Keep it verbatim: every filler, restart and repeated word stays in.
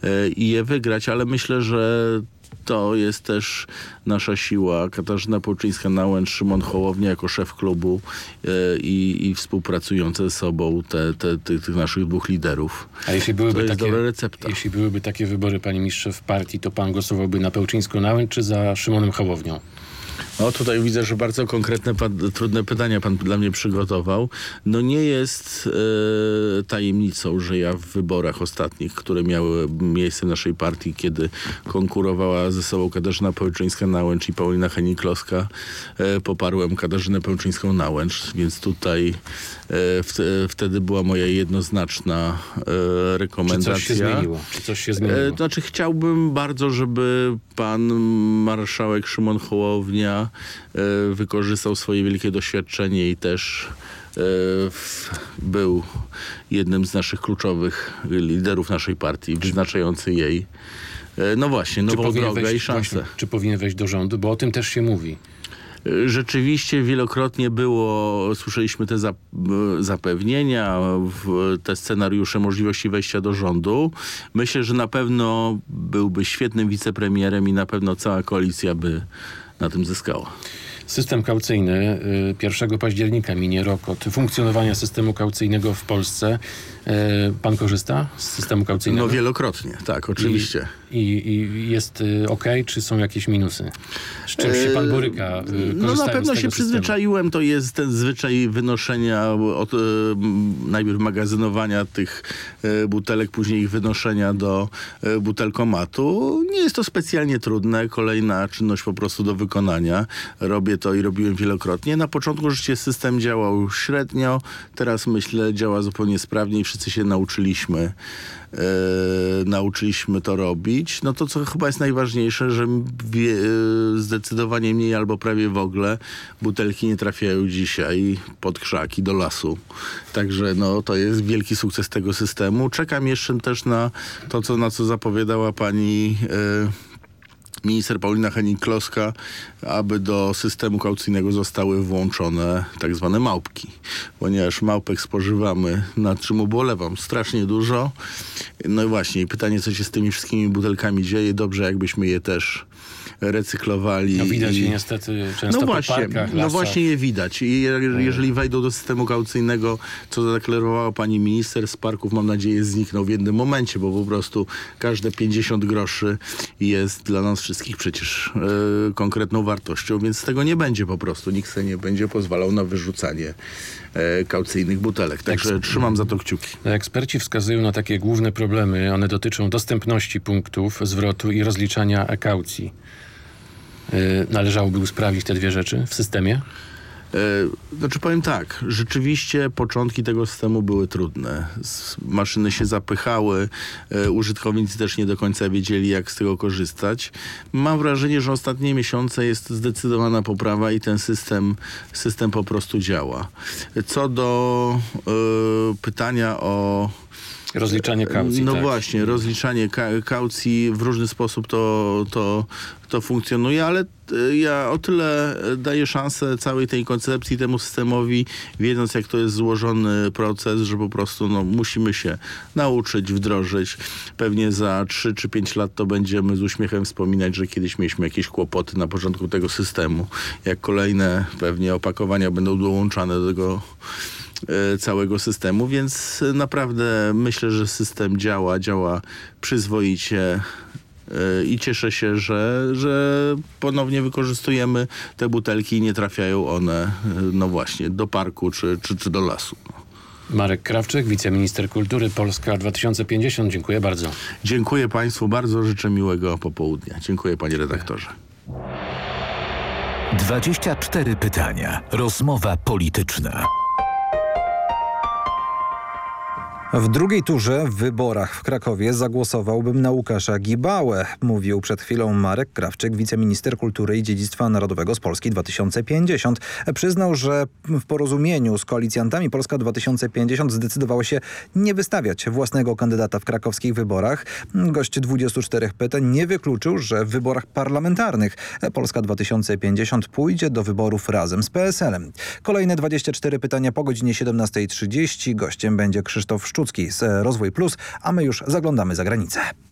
i je wygrać, ale myślę, że to jest też nasza siła. Katarzyna Pełczyńska-Nałęcz, Szymon Hołownia jako szef klubu e, i, i współpracujące ze sobą te, te, te, tych naszych dwóch liderów. A jeśli byłyby, to jest takie, dobra recepta. jeśli byłyby takie wybory, panie ministrze, w partii, to pan głosowałby na Pełczyńską-Nałęcz czy za Szymonem Hołownią? No tutaj widzę, że bardzo konkretne, trudne pytania pan dla mnie przygotował. No nie jest e, tajemnicą, że ja w wyborach ostatnich, które miały miejsce w naszej partii, kiedy konkurowała ze sobą Katarzyna Pełczyńska-Nałęcz i Paulina Hennig-Kloska, e, poparłem Katarzynę Pełczyńską-Nałęcz, więc tutaj e, w, e, wtedy była moja jednoznaczna e, rekomendacja. Czy coś się zmieniło? Czy coś się zmieniło? E, to znaczy chciałbym bardzo, żeby pan marszałek Szymon Hołownia e, wykorzystał swoje wielkie doświadczenie i też e, w, był jednym z naszych kluczowych liderów naszej partii, wyznaczający jej, e, no właśnie, nową drogę wejść, i szansę. Właśnie, czy powinien wejść do rządu? Bo o tym też się mówi. Rzeczywiście wielokrotnie było, słyszeliśmy te zap, zapewnienia, w, te scenariusze możliwości wejścia do rządu. Myślę, że na pewno byłby świetnym wicepremierem i na pewno cała koalicja by na tym zyskała. System kaucyjny. pierwszego października minie rok od funkcjonowania systemu kaucyjnego w Polsce. Pan korzysta z systemu kaucyjnego? No wielokrotnie, tak, oczywiście. I, i, i jest ok, czy są jakieś minusy? Z czym się pan boryka? No na pewno się systemu? przyzwyczaiłem. To jest ten zwyczaj wynoszenia, od, e, najpierw magazynowania tych e, butelek, później ich wynoszenia do e, butelkomatu. Nie jest to specjalnie trudne. Kolejna czynność po prostu do wykonania. Robię to i robiłem wielokrotnie. Na początku rzeczywiście system działał średnio. Teraz myślę, działa zupełnie sprawnie. Wszyscy się nauczyliśmy e, nauczyliśmy to robić. No to, co chyba jest najważniejsze, że wie, e, zdecydowanie mniej albo prawie w ogóle butelki nie trafiają dzisiaj pod krzaki do lasu. Także no, to jest wielki sukces tego systemu. Czekam jeszcze też na to, co, na co zapowiadała pani e, minister Paulina Hennig-Kloska, aby do systemu kaucyjnego zostały włączone tak zwane małpki. Ponieważ małpek spożywamy, nad czym ubolewam, strasznie dużo. No i właśnie, pytanie, co się z tymi wszystkimi butelkami dzieje. Dobrze, jakbyśmy je też recyklowali. No widać i... je niestety często no po właśnie, parkach, lasach. No właśnie je widać. I je, jeżeli wejdą do systemu kaucyjnego, co zadeklarowała pani minister, z parków, mam nadzieję, znikną w jednym momencie, bo po prostu każde pięćdziesiąt groszy jest dla nas wszystkich przecież e, konkretną wartością, więc tego nie będzie po prostu. Nikt sobie nie będzie pozwalał na wyrzucanie e, kaucyjnych butelek. Także Eks- trzymam za to kciuki. Eksperci wskazują na takie główne problemy. One dotyczą dostępności punktów zwrotu i rozliczania kaucji. Należałoby usprawnić te dwie rzeczy w systemie? E, znaczy powiem tak, rzeczywiście początki tego systemu były trudne. S- maszyny się zapychały, e, użytkownicy też nie do końca wiedzieli, jak z tego korzystać. Mam wrażenie, że ostatnie miesiące jest zdecydowana poprawa i ten system, system po prostu działa. Co do e, pytania o rozliczanie kaucji. No tak. właśnie, rozliczanie ka- kaucji w różny sposób to, to, to funkcjonuje, ale ja o tyle daję szansę całej tej koncepcji, temu systemowi, wiedząc, jak to jest złożony proces, że po prostu no, musimy się nauczyć, wdrożyć. Pewnie za trzy czy pięć lat to będziemy z uśmiechem wspominać, że kiedyś mieliśmy jakieś kłopoty na początku tego systemu. Jak kolejne pewnie opakowania będą dołączane do tego całego systemu, więc naprawdę myślę, że system działa, działa przyzwoicie i cieszę się, że, że ponownie wykorzystujemy te butelki i nie trafiają one, no właśnie, do parku czy, czy, czy do lasu. Marek Krawczyk, wiceminister kultury Polska dwa tysiące pięćdziesiąt. Dziękuję bardzo. Dziękuję państwu bardzo, życzę miłego popołudnia. Dziękuję panie redaktorze. dwadzieścia cztery pytania. Rozmowa polityczna. W drugiej turze w wyborach w Krakowie zagłosowałbym na Łukasza Gibałę, mówił przed chwilą Marek Krawczyk, wiceminister kultury i dziedzictwa narodowego z Polski dwa tysiące pięćdziesiąt. Przyznał, że w porozumieniu z koalicjantami Polska dwa tysiące pięćdziesiąt zdecydowała się nie wystawiać własnego kandydata w krakowskich wyborach. Gość dwudziestu czterech pytań nie wykluczył, że w wyborach parlamentarnych Polska dwa tysiące pięćdziesiąt pójdzie do wyborów razem z P S L-em. Kolejne dwadzieścia cztery pytania po godzinie siedemnastej trzydzieści. Gościem będzie Krzysztof Szczucki z Rozwój Plus, a my już zaglądamy za granicę.